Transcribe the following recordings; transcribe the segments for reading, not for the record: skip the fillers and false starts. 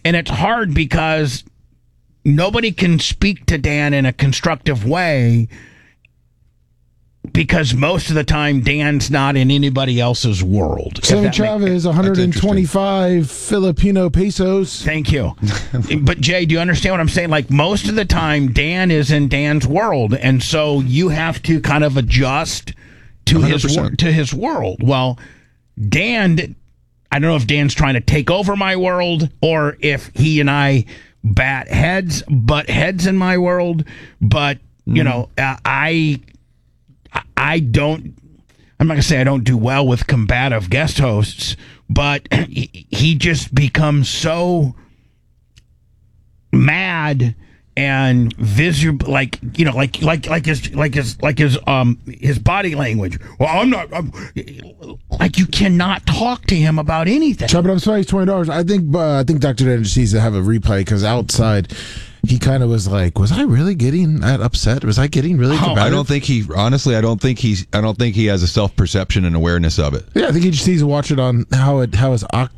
And it's hard because nobody can speak to Dan in a constructive way because most of the time Dan's not in anybody else's world. Sammy Chavez, 125 Filipino pesos. Thank you. But Jay, do you understand what I'm saying? Like, most of the time Dan is in Dan's world, and so you have to kind of adjust to 100%. his world. Well, Dan, I don't know if Dan's trying to take over my world or if he and I butt heads in my world, but you know, I don't. I'm not gonna say I don't do well with combative guest hosts, but he just becomes so mad and visible, like his body language. Well, like, you cannot talk to him about anything. But I'm sorry, it's $20. I think Dr. Dan just needs to have a replay because outside he kind of was like, was I really getting that upset? Was I getting really combative? I don't think he he has a self-perception and awareness of it. Yeah, I think he just needs to watch it on how he goes up.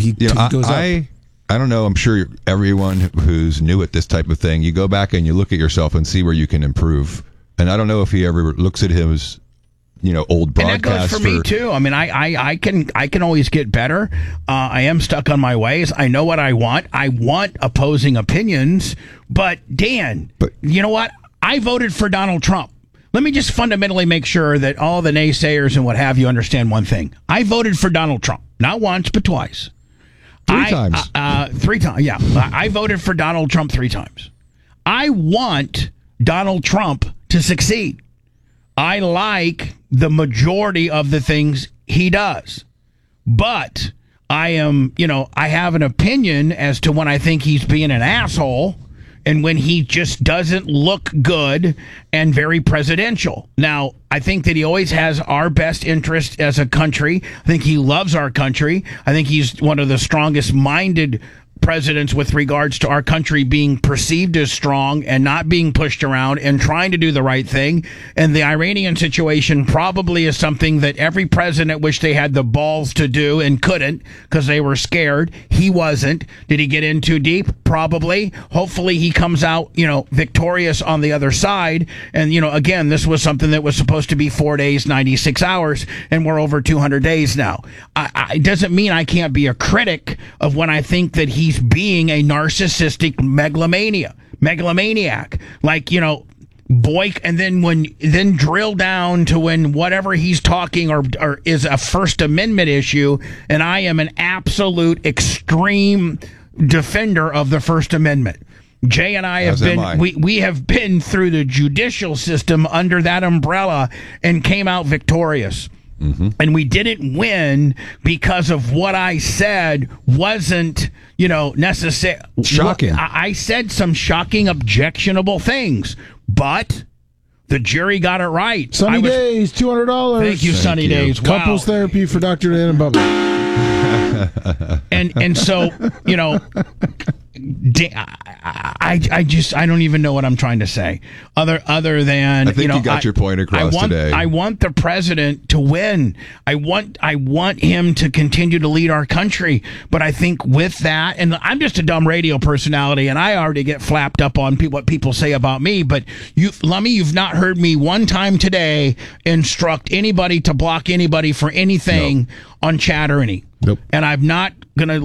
I don't know. I'm sure everyone who's new at this type of thing, you go back and you look at yourself and see where you can improve. And I don't know if he ever looks at his, old broadcast. And that goes for me too. I mean, I can always get better. I am stuck on my ways. I know what I want. I want opposing opinions. But Dan, you know what? I voted for Donald Trump. Let me just fundamentally make sure that all the naysayers and what have you understand one thing. I voted for Donald Trump. Not once, but twice. Three times. 3 times, yeah. I voted for Donald Trump 3 times. I want Donald Trump to succeed. I like the majority of the things he does. But I have an opinion as to when I think he's being an asshole and when he just doesn't look good and very presidential. Now, I think that he always has our best interest as a country. I think he loves our country. I think he's one of the strongest minded presidents with regards to our country being perceived as strong and not being pushed around and trying to do the right thing. And the Iranian situation probably is something that every president wished they had the balls to do and couldn't because they were scared. He wasn't. Did he get in too deep? Probably. Hopefully he comes out, victorious on the other side. And, again, this was something that was supposed to be 4 days, 96 hours, and we're over 200 days now. It doesn't mean I can't be a critic of when I think that he's being a narcissistic megalomaniac. Like, Boyk, and then drill down to when whatever he's talking or is a First Amendment issue, and I am an absolute extreme defender of the First Amendment. Jay and I have we have been through the judicial system under that umbrella and came out victorious. Mm-hmm. And we didn't win because of what I said wasn't, necessary. Shocking. I said some shocking, objectionable things, but the jury got it right. Sunny Days, $200. Thank you, Sunny Days. Wow. Couples therapy for Dr. Dan and Bubba. and so, I don't even know what I'm trying to say other than I think you got your point across today. I want the president to win. I want him to continue to lead our country. But I think with that, and I'm just a dumb radio personality, and I already get flapped up on what people say about me. But Lummy, you've not heard me one time today instruct anybody to block anybody for anything on chat or any. Nope. And I'm not gonna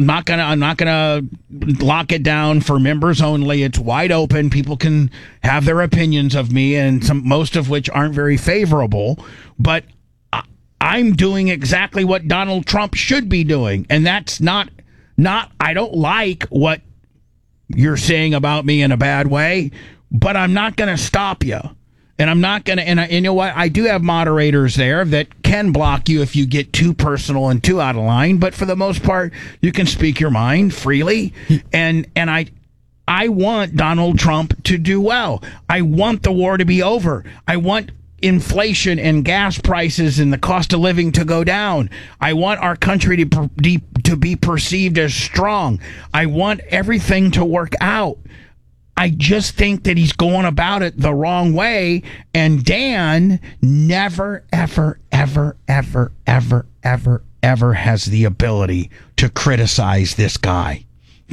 lock it down for members only. It's wide open. People can have their opinions of me, and most of which aren't very favorable. But I'm doing exactly what Donald Trump should be doing, and that's not. I don't like what you're saying about me in a bad way, but I'm not going to stop you. And I'm not going to, and you know what? I do have moderators there that can block you if you get too personal and too out of line. But for the most part, you can speak your mind freely. And I want Donald Trump to do well. I want the war to be over. I want inflation and gas prices and the cost of living to go down. I want our country to be perceived as strong. I want everything to work out. I just think that he's going about it the wrong way, and Dan never, ever, ever, ever, ever, ever, ever has the ability to criticize this guy.